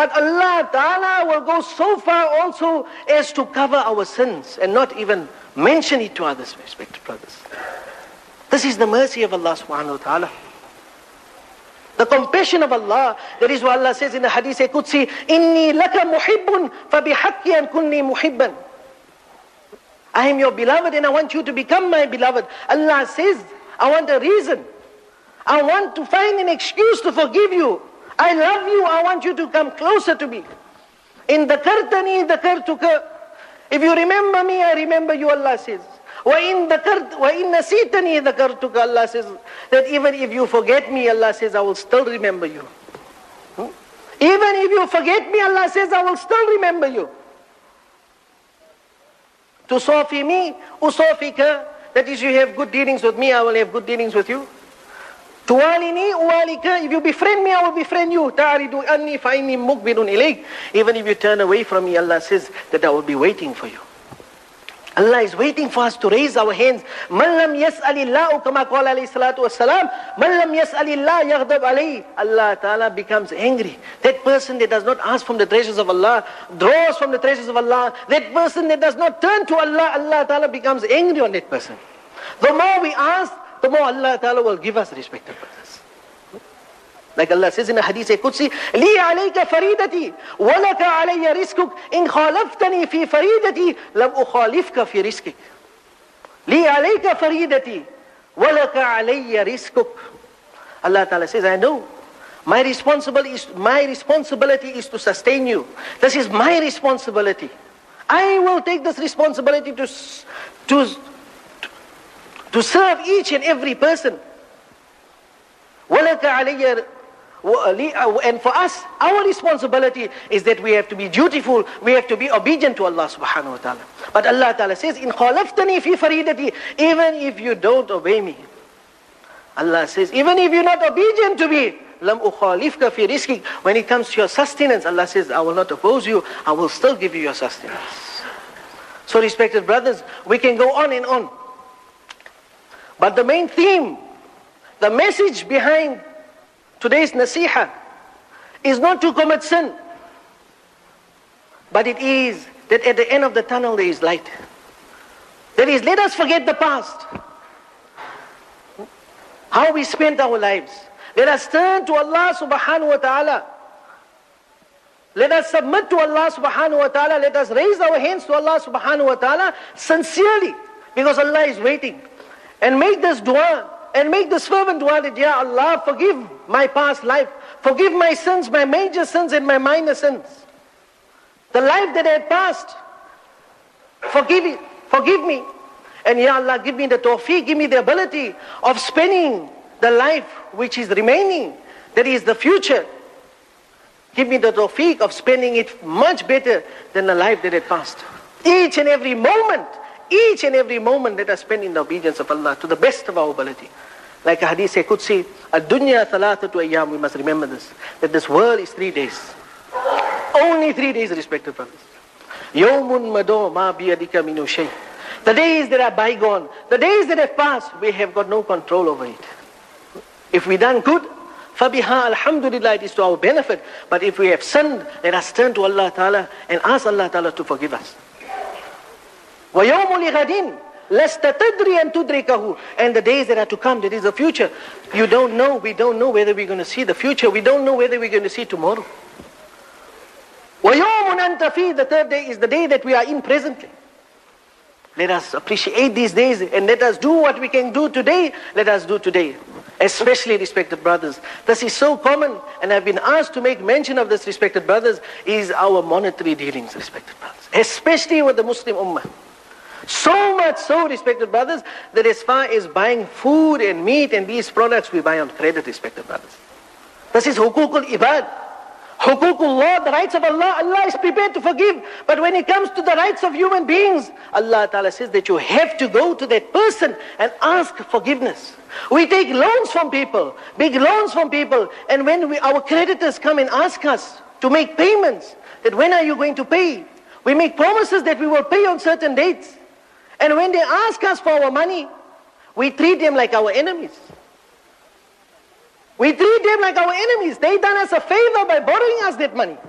But Allah Ta'ala will go so far also as to cover our sins and not even mention it to others, respected brothers. This is the mercy of Allah subhanahu wa ta'ala. The compassion of Allah. That is what Allah says in the Hadith Qudsi, Inni laka muhibbun fabihaqqi an kunni muhibban. I am your beloved and I want you to become my beloved. Allah says, I want a reason. I want to find an excuse to forgive you. I love you, I want you to come closer to me. In dhakartani dhakartuka. If you remember me, I remember you, Allah says. وَإِن نَسِيتَنِي ذَكَرْتُكَ. Allah says that even if you forget me, Allah says, I will still remember you. Even if you forget me, Allah says, I will still remember you. Tusafimi usafika. That is, you have good dealings with me, I will have good dealings with you. Tuwalini uwalika. If you befriend me, I will befriend you. Ta'aridu anni fa'inni mukbirun ilayk. Even if you turn away from me, Allah says that I will be waiting for you. Allah is waiting for us to raise our hands. Man lam yas'alillahu kama qala alayhi salatu wassalam. Man lam yas'alillah yaghdab alayhi. Allah Ta'ala becomes angry. That person that does not ask from the treasures of Allah, draws from the treasures of Allah. That person that does not turn to Allah, Allah Ta'ala becomes angry on that person. The more we ask, the more Allah Ta'ala will give us, respected brothers. Like Allah says in the Hadith Qudsi, لِي عَلَيْكَ فَرِيدَتِي وَلَكَ عَلَيَّ رِزْقُكَ إِنْ خَالَفْتَنِي فِي فَرِيدَتِي لَمْ أُخَالِفْكَ فِي رِزْقِكَ. لِي عَلَيْكَ فَرِيدَتِي وَلَكَ عَلَيَّ رِزْقُكَ. Allah Ta'ala says, I know. My responsibility is to sustain you. This is my responsibility. I will take this responsibility to serve each and every person. وَلَكَ عَلَيَّ. And for us, our responsibility is that we have to be dutiful, we have to be obedient to Allah subhanahu wa ta'ala. But Allah Ta'ala says, إِنْ خَالَفْتَنِي فِي فَرِيدَتِي. Even if you don't obey me, Allah says, even if you're not obedient to me, لَمْ أُخَالِفْكَ فِي رِزْقِكَ. When it comes to your sustenance, Allah says, I will not oppose you, I will still give you your sustenance. So respected brothers, we can go on and on. But the main theme, the message behind today's nasiha is not to commit sin, but it is that at the end of the tunnel there is light. That is, let us forget the past, how we spent our lives. Let us turn to Allah subhanahu wa ta'ala. Let us submit to Allah subhanahu wa ta'ala. Let us raise our hands to Allah subhanahu wa ta'ala sincerely, because Allah is waiting. And make this dua, and make this fervent dua that, Ya Allah, forgive my past life. Forgive my sins, my major sins and my minor sins. The life that I had passed, forgive me. And Ya Allah, give me the tawfiq, give me the ability of spending the life which is remaining, that is the future. Give me the tawfiq of spending it much better than the life that had passed. Each and every moment let us spend in the obedience of Allah to the best of our ability. Like a hadith Qudsi, Ad-dunya thalathatu ayyam, we must remember this, that this world is 3 days. Only 3 days, respected brothers. Yawmun mado ma biyadika minu shay. The days that are bygone, the days that have passed, we have got no control over it. If we done good, fabiha alhamdulillah, it is to our benefit. But if we have sinned, let us turn to Allah Ta'ala and ask Allah Ta'ala to forgive us. وَيَوْمُ لِغَدٍ لَسْتَ تَدْرِي أَن تُدْرِكَهُ. And the days that are to come, that is the future. You don't know, we don't know whether we're going to see the future. We don't know whether we're going to see tomorrow. وَيَوْمٌ أَنْتَ فِيهِ. The third day is the day that we are in presently. Let us appreciate these days and let us do what we can do today. Let us do today. Especially, respected brothers, this is so common, and I've been asked to make mention of this, respected brothers, is our monetary dealings, respected brothers. Especially with the Muslim Ummah. So much so, respected brothers, that as far as buying food and meat and these products, we buy on credit, respected brothers. This is hukukul ibad. Hukukullah, the rights of Allah, Allah is prepared to forgive. But when it comes to the rights of human beings, Allah Ta'ala says that you have to go to that person and ask forgiveness. We take loans from people, big loans from people, and when our creditors come and ask us to make payments, that when are you going to pay? We make promises that we will pay on certain dates. And when they ask us for our money, we treat them like our enemies. We treat them like our enemies. They done us a favor by borrowing us that money.